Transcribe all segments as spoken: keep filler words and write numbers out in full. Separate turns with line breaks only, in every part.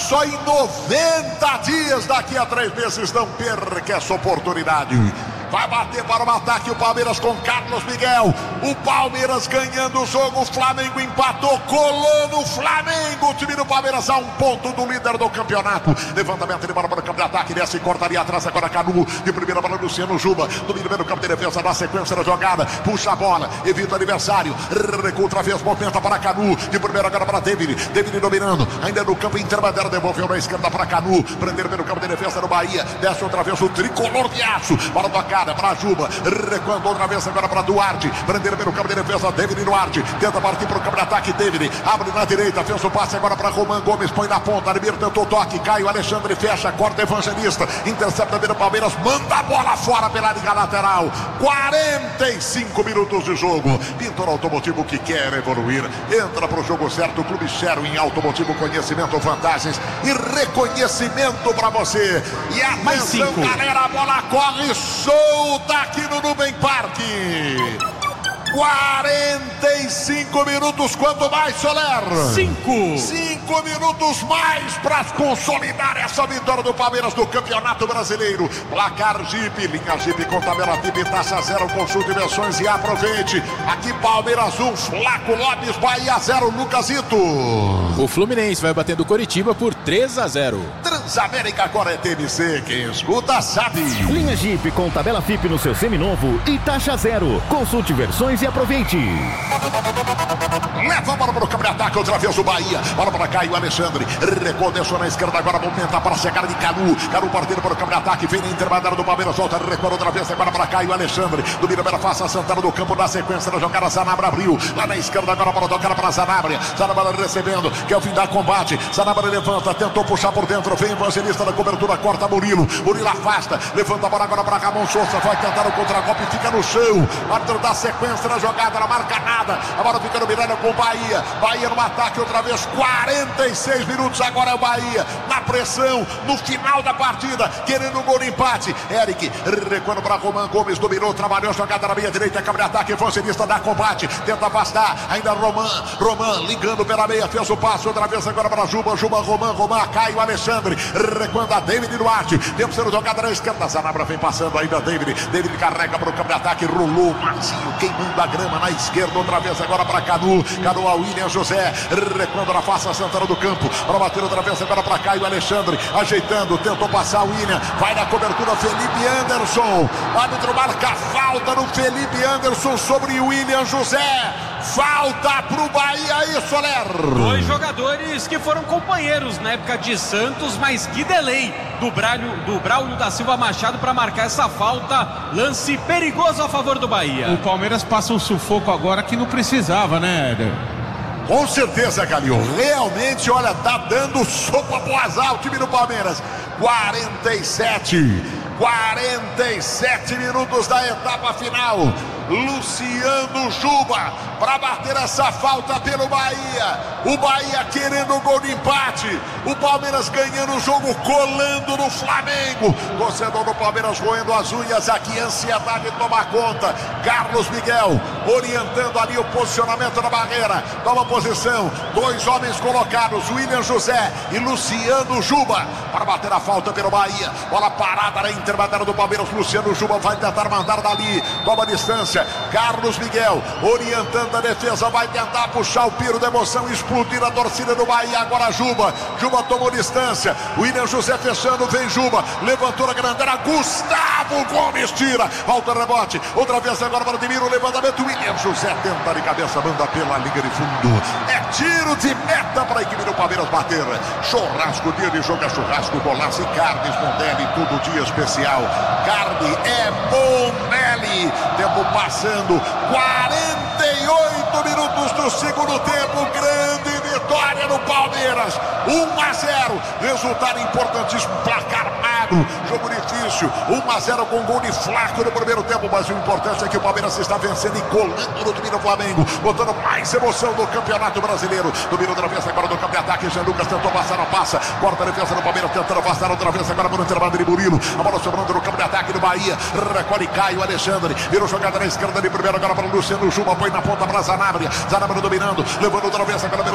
só em noventa dias, daqui a três meses. Não perca essa oportunidade. Vai bater para o ataque o Palmeiras com Carlos Miguel. O Palmeiras ganhando o jogo. O Flamengo empatou, colou no Flamengo. O time do Palmeiras a um ponto do líder do campeonato. Levantamento de bola para o campo de ataque. Desce e cortaria atrás agora Canu. De primeira bola Luciano Juba. Domina bem no campo de defesa na sequência da jogada. Puxa a bola, evita o adversário. Recua outra vez, movimenta para Canu. De primeira agora para David. David dominando. Ainda no campo intermediário. Devolveu na esquerda para Canu. Prender bem no campo de defesa do Bahia. Desce outra vez o tricolor de aço. Bola do Acá. Para Juba, recuando outra vez agora para Duarte, prender pelo campo de defesa, David Duarte, tenta partir para o campo de ataque, David, abre na direita, fez o passe agora para Roman Gomes, põe na ponta, Ribeiro tentou o toque, Caio Alexandre fecha, corta Evangelista, intercepta bem o Palmeiras, manda a bola fora pela liga lateral, quarenta e cinco minutos de jogo, Pintor Automotivo que quer evoluir, entra para o jogo certo, Clube Sherwin Automotivo, conhecimento, vantagens e reconhecimento para você, e atenção galera, a bola corre, show! Tá aqui no Nubem Parque. quarenta e cinco minutos, quanto mais, Soler?
Cinco.
Cinco minutos mais para consolidar essa vitória do Palmeiras do Campeonato Brasileiro. Placar Jeep, linha Jeep com tabela T I B, taxa zero, consulte versões e aproveite. Aqui Palmeiras um, Flaco Lopes, Bahia zero, Lucasito.
O Fluminense vai batendo Coritiba por três a zero.
Transamérica agora é T M C, quem escuta sabe.
Linha Jeep com tabela F I P no seu seminovo e taxa zero. Consulte versões e aproveite.
Leva a bola para o campo de ataque, outra vez o Bahia. Bola para Caio Alexandre. Recuou, deixou na esquerda, agora movimenta para a chegada de Canu. Canu partindo para o campo de ataque, vem na intermediária do Palmeiras, volta, recuou outra vez, agora para Caio Alexandre. Domina pela face, a Santana do campo, na sequência da jogada, Sanabra abriu. Lá na esquerda, agora para tocar para Sanabra. Sanabra recebendo, que é o fim da combate. Sanabra levanta, tentou puxar por dentro, vem Evangelista na cobertura, corta Murilo. Murilo afasta, levanta a bola agora para Ramon Souza, vai tentar o contra-golpe, fica no chão. Árbitro da sequência da jogada, não marca nada. A bola fica no Miranda com o Bahia. Bahia no ataque outra vez, quarenta e seis minutos. Agora é o Bahia na pressão, no final da partida, querendo um gol de empate. Eric recuando para Roman Gomes, dominou, trabalhou a jogada na meia direita, câmara de ataque, Evangelista dá combate, tenta afastar. Ainda Roman, Roman ligando pela meia, fez o passe outra vez agora para Juba, Juba, Roman, Roman, Caio Alexandre, recuando a David Duarte. Tempo sendo jogada na esquerda, Zanabra vem passando ainda David. David carrega para o campo de ataque, rolou, Marcinho queimando a grama na esquerda, outra vez agora para Canu, Canu a William José, recuando na face a Santana do campo, para bater outra vez agora para Caio Alexandre, ajeitando, tentou passar o William, vai na cobertura Felipe Anderson, árbitro marca falta no Felipe Anderson sobre o William José, falta pro Bahia aí, Soler.
Dois jogadores que foram companheiros na época de Santos, mas que delay do Braulio, do Braulio da Silva Machado para marcar essa falta, lance perigoso a favor do Bahia.
O Palmeiras passa um sufoco agora que não precisava, né, Éder?
Com certeza, Calil. Realmente, olha, tá dando sopa pro azar o time do Palmeiras. quarenta e sete. quarenta e sete minutos da etapa final. Luciano Juba para bater essa falta pelo Bahia. O Bahia querendo o gol de empate. O Palmeiras ganhando o jogo, colando no Flamengo. Torcedor do Palmeiras roendo as unhas aqui, ansiedade toma conta. Carlos Miguel orientando ali o posicionamento da barreira. Toma posição, dois homens colocados, William José e Luciano Juba para bater a falta pelo Bahia. Bola parada na intermediária do Palmeiras. Luciano Juba vai tentar mandar dali, toma distância. Carlos Miguel orientando a defesa, vai tentar puxar o piro da emoção, explodir a torcida do Bahia. Agora Juba, Juba tomou distância, William José fechando, vem Juba, levantou a grandela, Gustavo Gomes tira, volta o rebote, outra vez agora para o Ademir, o levantamento, William José tenta de cabeça, manda pela linha de fundo, é tiro de meta para a equipe do Palmeiras bater. Churrasco, dia de jogo é churrasco, golaço e carnes Mondelli, todo dia especial, carne é Mondelli. Tempo passando, quarenta e oito minutos do segundo tempo, grande vitória do Palmeiras, um a zero, resultado importantíssimo, placar magro, jogo difícil, um a zero com gol de Flaco no primeiro tempo, mas o importante é que o Palmeiras está vencendo e colando no time do Flamengo, botando mais emoção no Campeonato Brasileiro. Domina outra vez agora do campo de ataque, Jean Lucas tentou passar, não passa, corta a defesa do Palmeiras, tentando passar outra vez agora por intervalo de Murilo, a bola sobrando no campo de ataque do Bahia, recolhe Caio Alexandre, virou jogada na esquerda de primeiro agora para o Luciano Juba, põe na ponta para Zanabria, Zanabria dominando, levando outra vez agora pelo setor esquerdo,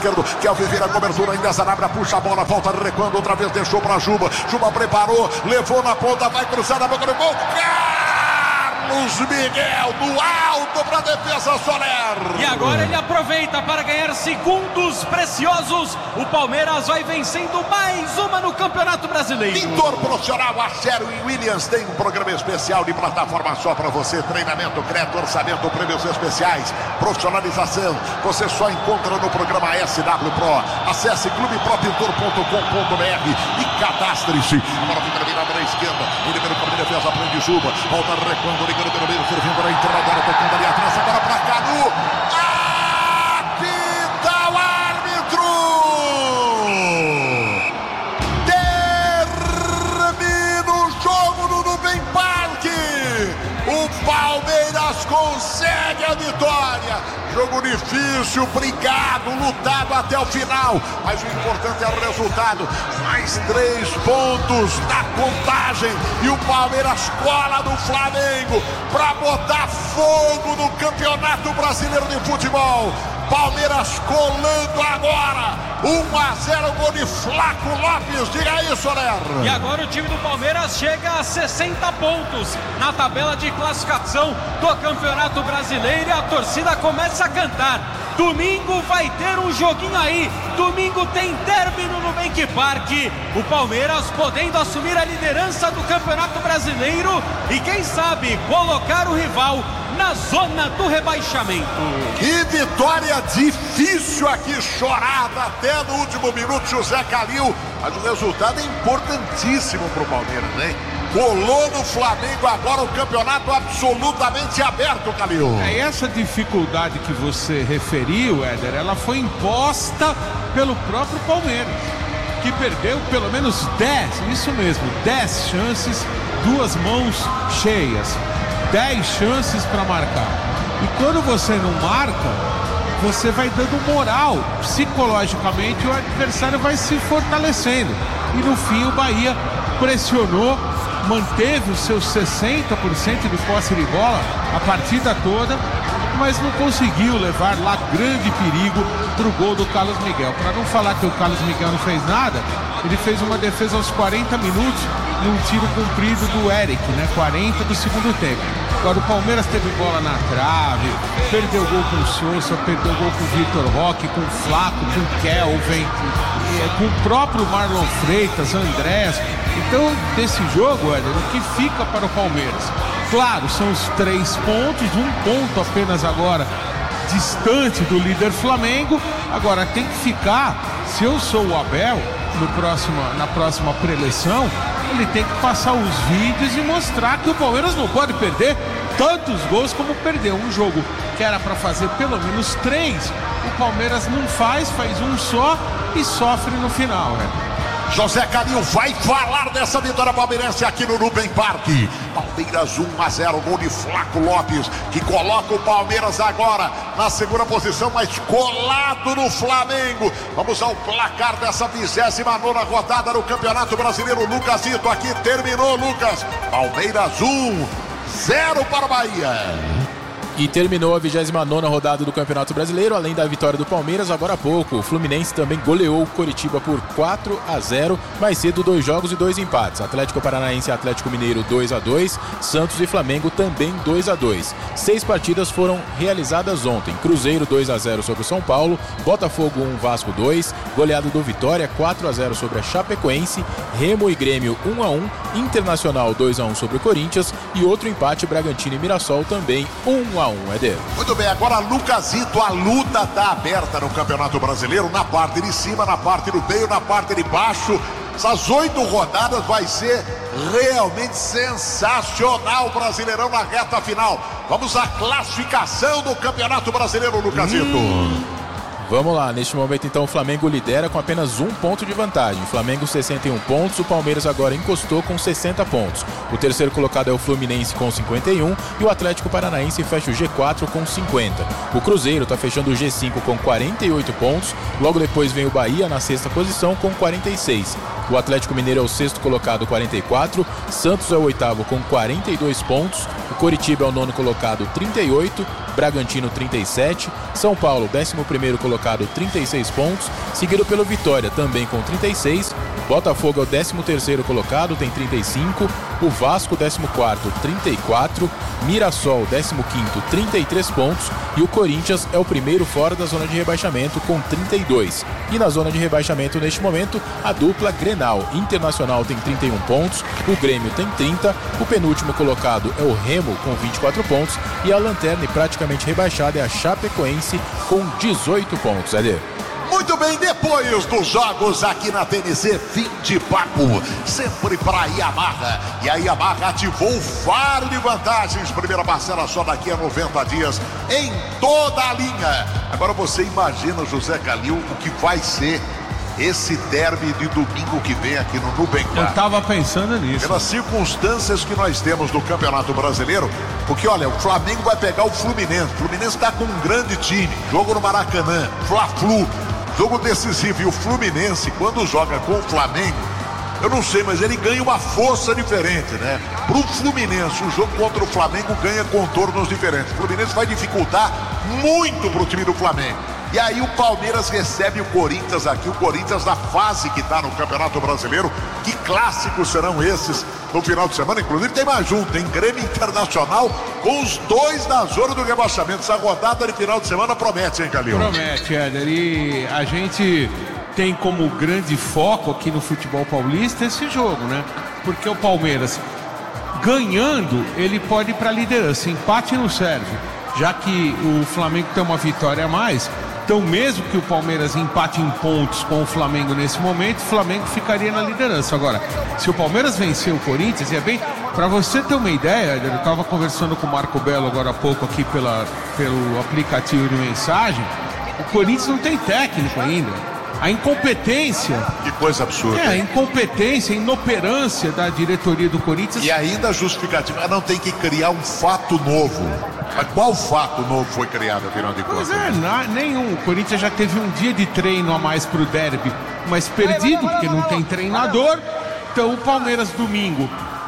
esquerdo, quer viver a cobertura ainda, Sanabria puxa a bola, volta recuando, outra vez deixou para Juba, Juba preparou, levou na ponta, vai cruzar na boca do gol, Carlos Miguel do alto para a defesa, Soler.
E agora ele aproveita para ganhar segundos preciosos. O Palmeiras vai vencendo mais uma no Campeonato Brasileiro.
Pintor profissional a sério e Williams tem um programa especial de plataforma só para você. Treinamento, crédito, orçamento, prêmios especiais, profissionalização. Você só encontra no programa S W Pro. Acesse clube pro pintor ponto com ponto b r e cadastre-se. Agora fica virado na esquerda. Ele pelo caminho de defesa, prende Juba. Volta recuando, ligando pelo meio, servindo na entrada, tocando ali atrás. Agora para Canu. Apita o árbitro. Termina o jogo no Nubem Parque. O Palmeiras consegue a vitória. Jogo difícil, brigado, lutado até o final. Mas o importante é o resultado. Mais três pontos na contagem. E o Palmeiras cola no Flamengo para botar fogo no Campeonato Brasileiro de Futebol. Palmeiras colando agora. um a zero, gol de Flaco Lopes. Diga aí, Soler.
E agora o time do Palmeiras chega a sessenta pontos na tabela de classificação do Campeonato Brasileiro. E a torcida começa a cantar. Domingo vai ter um joguinho aí. Domingo tem derby no Nubank Park. O Palmeiras podendo assumir a liderança do Campeonato Brasileiro e quem sabe colocar o rival na zona do rebaixamento.
Que vitória difícil aqui, chorada até no último minuto, José Calil. Mas o resultado é importantíssimo para o Palmeiras, né? Colou no Flamengo, agora o campeonato absolutamente aberto, Calil.
É, essa dificuldade que você referiu, Éder, ela foi imposta pelo próprio Palmeiras, que perdeu pelo menos dez, isso mesmo, dez chances, duas mãos cheias, dez chances para marcar. E quando você não marca, você vai dando moral, psicologicamente o adversário vai se fortalecendo. E no fim o Bahia pressionou, manteve os seus sessenta por cento de posse de bola a partida toda, mas não conseguiu levar lá grande perigo para o gol do Carlos Miguel. Para não falar que o Carlos Miguel não fez nada, ele fez uma defesa aos quarenta minutos e um tiro cumprido do Eric, né? quarenta do segundo tempo. Agora o Palmeiras teve bola na trave, perdeu gol com o Sousa, perdeu gol com o Vitor Roque, com o Flaco, com o Kelvin, com o próprio Marlon Freitas, Andrés. Então, desse jogo, Éder, o que fica para o Palmeiras? Claro, são os três pontos, um ponto apenas agora distante do líder Flamengo. Agora tem que ficar, se eu sou o Abel, no próximo, na próxima preleção, ele tem que passar os vídeos e mostrar que o Palmeiras não pode perder tantos gols como perdeu. Um jogo que era para fazer pelo menos três, o Palmeiras não faz, faz um só e sofre no final, né?
José Calil vai falar dessa vitória palmeirense aqui no Nubem Parque. Palmeiras um a zero, gol de Flaco Lopes, que coloca o Palmeiras agora na segunda posição, mas colado no Flamengo. Vamos ao placar dessa vigésima nona rodada no Campeonato Brasileiro. Lucasito aqui terminou, Lucas. Palmeiras um, zero para o Bahia.
E terminou a vigésima nona rodada do Campeonato Brasileiro. Além da vitória do Palmeiras, agora há pouco, o Fluminense também goleou o Coritiba por quatro a zero. Mais cedo, dois jogos e dois empates. Atlético Paranaense e Atlético Mineiro dois a dois. Santos e Flamengo também dois a dois. Seis partidas foram realizadas ontem. Cruzeiro dois a zero sobre o São Paulo. Botafogo um, Vasco dois. Goleada do Vitória quatro a zero sobre a Chapecoense. Remo e Grêmio um a um. Internacional dois a um sobre o Corinthians. E outro empate, Bragantino e Mirassol também um a um. Eder.
Muito bem, agora Lucasito, a luta está aberta no Campeonato Brasileiro, na parte de cima, na parte do meio, na parte de baixo. Essas oito rodadas vai ser realmente sensacional o Brasileirão na reta final. Vamos à classificação do Campeonato Brasileiro, Lucasito. Hum.
Vamos lá, neste momento então o Flamengo lidera com apenas um ponto de vantagem. Flamengo sessenta e um pontos, o Palmeiras agora encostou com sessenta pontos. O terceiro colocado é o Fluminense com cinquenta e um e o Atlético Paranaense fecha o G quatro com cinquenta. O Cruzeiro está fechando o G cinco com quarenta e oito pontos, logo depois vem o Bahia na sexta posição com quarenta e seis. O Atlético Mineiro é o sexto colocado, quarenta e quatro. Santos é o oitavo com quarenta e dois pontos. O Coritiba é o nono colocado, trinta e oito. Bragantino trinta e sete, São Paulo décimo primeiro colocado trinta e seis pontos, seguido pelo Vitória também com trinta e seis, Botafogo é o décimo terceiro colocado, tem trinta e cinco, o Vasco décimo quarto, trinta e quatro, Mirassol décimo quinto, trinta e três pontos e o Corinthians é o primeiro fora da zona de rebaixamento com trinta e dois. E na zona de rebaixamento neste momento a dupla Grenal, Internacional tem trinta e um pontos, o Grêmio tem trinta, o penúltimo colocado é o Remo com vinte e quatro pontos e a lanterna praticamente rebaixada é a Chapecoense com dezoito pontos. Éder.
Muito bem, depois dos jogos aqui na T N C, fim de papo, sempre para a Yamaha. E a Yamaha ativou o faro de vantagens. Primeira parcela só daqui a noventa dias em toda a linha. Agora você imagina, José Calil, o que vai ser esse derby de domingo que vem aqui no Nubank.
Eu tava pensando nisso.
Pelas circunstâncias que nós temos no Campeonato Brasileiro, porque olha, o Flamengo vai pegar o Fluminense. O Fluminense está com um grande time, jogo no Maracanã, Fla-Flu, jogo decisivo. E o Fluminense, quando joga com o Flamengo, eu não sei, mas ele ganha uma força diferente, né? Pro Fluminense, o jogo contra o Flamengo ganha contornos diferentes. O Fluminense vai dificultar muito pro time do Flamengo. E aí o Palmeiras recebe o Corinthians aqui, o Corinthians na fase que está no Campeonato Brasileiro. Que clássicos serão esses no final de semana? Inclusive tem mais um, tem Grêmio Internacional com os dois na zona do rebaixamento. Essa rodada de final de semana promete, hein, Calil?
Promete, Éder. E a gente tem como grande foco aqui no futebol paulista esse jogo, né? Porque o Palmeiras, ganhando, ele pode ir para a liderança. Empate não serve, já que o Flamengo tem uma vitória a mais. Então, mesmo que o Palmeiras empate em pontos com o Flamengo nesse momento, o Flamengo ficaria na liderança. Agora, se o Palmeiras vencer o Corinthians, é bem... Para você ter uma ideia, eu estava conversando com o Marco Belo agora há pouco aqui pela, pelo aplicativo de mensagem, o Corinthians não tem técnico ainda. A incompetência...
Que coisa absurda.
É, a incompetência, a inoperância da diretoria do Corinthians...
E ainda a justificativa, não tem que criar um fato novo. Mas qual fato novo foi criado, afinal de contas?
Pois é, não, nenhum. O Corinthians já teve um dia de treino a mais pro derby, mas perdido, porque não tem treinador. Então o Palmeiras, domingo,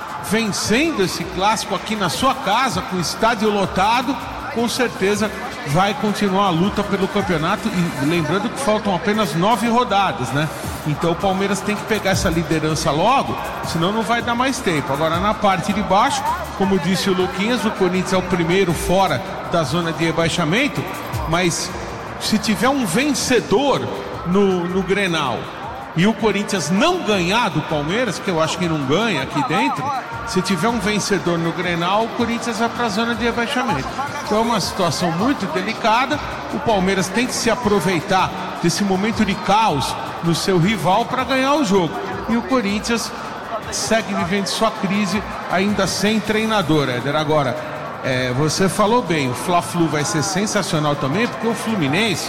vencendo esse clássico aqui na sua casa, com o estádio lotado, com certeza vai continuar a luta pelo campeonato. E lembrando que faltam apenas nove rodadas, né? Então o Palmeiras tem que pegar essa liderança logo, senão não vai dar mais tempo. Agora na parte de baixo, como disse o Luquinhas, o Corinthians é o primeiro fora da zona de rebaixamento, mas se tiver um vencedor no, no Grenal e o Corinthians não ganhar do Palmeiras, que eu acho que não ganha aqui dentro, se tiver um vencedor no Grenal, o Corinthians vai para a zona de rebaixamento. Então é uma situação muito delicada. O Palmeiras tem que se aproveitar desse momento de caos no seu rival para ganhar o jogo. E o Corinthians segue vivendo sua crise ainda sem treinador, Éder. Agora, é, você falou bem, o Fla-Flu vai ser sensacional também, porque o Fluminense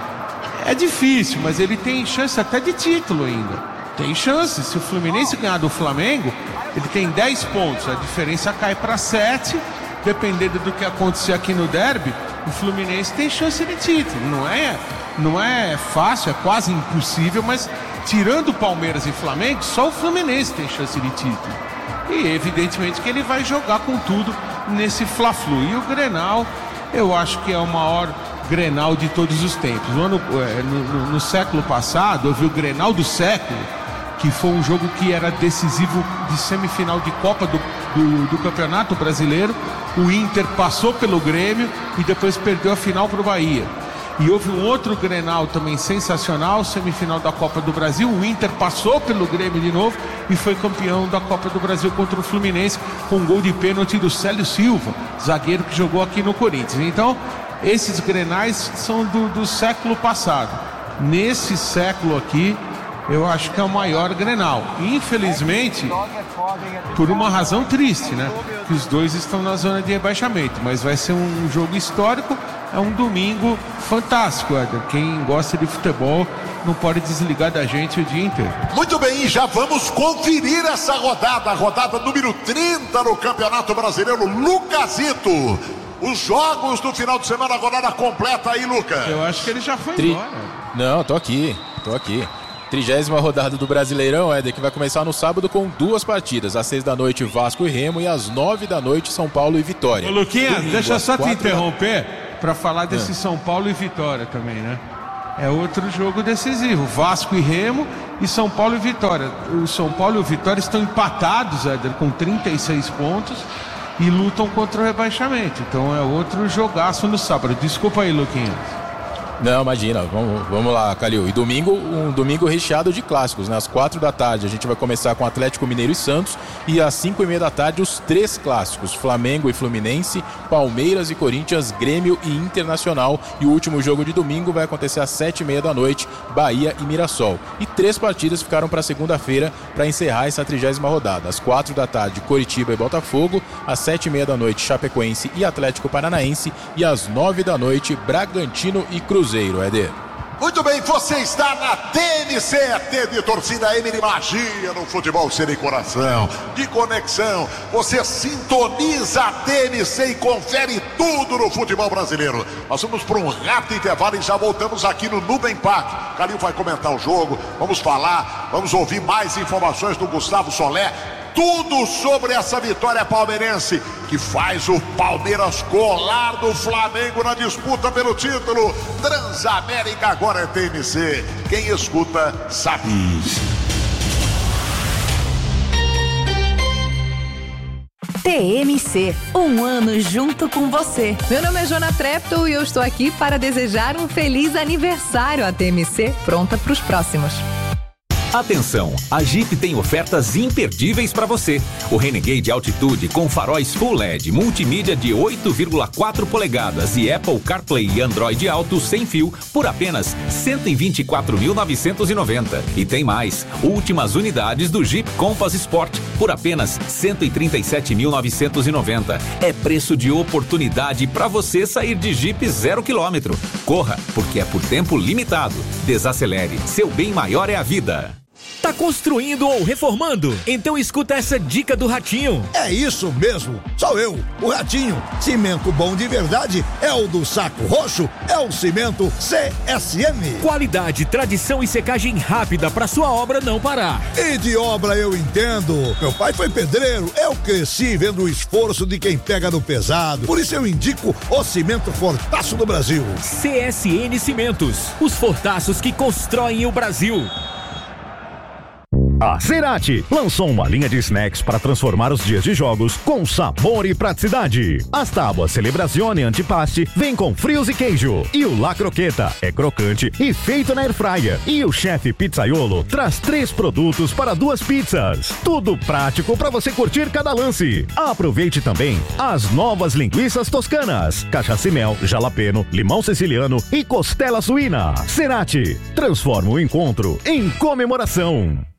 é difícil, mas ele tem chance até de título ainda. Tem chance. Se o Fluminense ganhar do Flamengo, ele tem dez pontos, a diferença cai para sete. Dependendo do que acontecer aqui no derby, o Fluminense tem chance de título. Não é, não é fácil, é quase impossível, mas tirando o Palmeiras e Flamengo, só o Fluminense tem chance de título. E evidentemente que ele vai jogar com tudo nesse Fla-Flu. E o Grenal, eu acho que é o maior Grenal de todos os tempos. No, ano, no, no, no século passado, houve o Grenal do século, que foi um jogo que era decisivo de semifinal de Copa do, do, do Campeonato Brasileiro. O Inter passou pelo Grêmio e depois perdeu a final para o Bahia. E houve um outro Grenal também sensacional, semifinal da Copa do Brasil. O Inter passou pelo Grêmio de novo e foi campeão da Copa do Brasil contra o Fluminense, com um gol de pênalti do Célio Silva, zagueiro que jogou aqui no Corinthians. Então, esses Grenais são do, do século passado. Nesse século aqui, eu acho que é o maior Grenal. Infelizmente, por uma razão triste, né? Que os dois estão na zona de rebaixamento. Mas vai ser um jogo histórico. É um domingo fantástico, Éder. Quem gosta de futebol não pode desligar da gente o dia inteiro.
Muito bem, já vamos conferir essa rodada. A rodada número trinta no Campeonato Brasileiro. Lucasito. Os jogos do final de semana, a rodada completa aí, Lucas.
Eu acho que ele já foi
Tri...
embora.
Não, tô aqui, tô aqui. Trigésima rodada do Brasileirão, Éder, que vai começar no sábado com duas partidas. Às seis da noite, Vasco e Remo, e às nove da noite, São Paulo e Vitória.
Ô, Luquinha,
Domingo,
deixa eu só te interromper
da...
para falar desse é. São Paulo e Vitória também, né? É outro jogo decisivo. Vasco e Remo e São Paulo e Vitória. O São Paulo e o Vitória estão empatados, Éder, com trinta e seis pontos e lutam contra o rebaixamento. Então é outro jogaço no sábado. Desculpa aí, Luquinha.
Não, imagina, vamos, vamos lá, Calil. E domingo, um domingo recheado de clássicos, né? Às quatro da tarde a gente vai começar com Atlético Mineiro e Santos, e às cinco e meia da tarde os três clássicos, Flamengo e Fluminense, Palmeiras e Corinthians, Grêmio e Internacional, e o último jogo de domingo vai acontecer às sete e meia da noite, Bahia e Mirassol. E três partidas ficaram para segunda-feira para encerrar essa trigésima rodada. Às quatro da tarde, Coritiba e Botafogo, às sete e meia da noite, Chapecoense e Atlético Paranaense, e às nove da noite, Bragantino e Cruzeiro. Éder.
Muito bem, você está na T N C, T de torcida M de magia no futebol sem coração, de conexão. Você sintoniza a T N C e confere tudo no futebol brasileiro. Nós vamos para um rápido intervalo e já voltamos aqui no Nubem Park. O Calil vai comentar o jogo, vamos falar, vamos ouvir mais informações do Gustavo Solé. Tudo sobre essa vitória palmeirense que faz o Palmeiras colar do Flamengo na disputa pelo título. Transamérica agora é T N C. Quem escuta sabe.
T M C, um ano junto com você.
Meu nome é Jona Trepto e eu estou aqui para desejar um feliz aniversário à T M C, pronta para os próximos.
Atenção, a Jeep tem ofertas imperdíveis para você. O Renegade Altitude com faróis Full L E D, multimídia de oito vírgula quatro polegadas e Apple CarPlay e Android Auto sem fio por apenas cento e vinte e quatro mil novecentos e noventa. E tem mais, últimas unidades do Jeep Compass Sport por apenas cento e trinta e sete mil novecentos e noventa. É preço de oportunidade para você sair de Jeep zero quilômetro. Corra, porque é por tempo limitado. Desacelere, seu bem maior é a vida.
Tá construindo ou reformando? Então escuta essa dica do Ratinho.
É isso mesmo, sou eu, o Ratinho. Cimento bom de verdade é o do Saco Roxo, é o cimento C S M.
Qualidade, tradição e secagem rápida para sua obra não parar.
E de obra eu entendo. Meu pai foi pedreiro, eu cresci vendo o esforço de quem pega no pesado. Por isso eu indico o cimento Fortaço do Brasil.
C S N Cimentos, os fortaços que constroem o Brasil.
A Cerati lançou uma linha de snacks para transformar os dias de jogos com sabor e praticidade. As tábuas Celebrazione Antipaste vêm com frios e queijo. E o La Croqueta é crocante e feito na airfryer. E o chefe Pizzaiolo traz três produtos para duas pizzas. Tudo prático para você curtir cada lance. Aproveite também as novas linguiças toscanas, cachaça e mel, jalapeno, limão siciliano e costela suína. Cerati transforma o encontro em comemoração.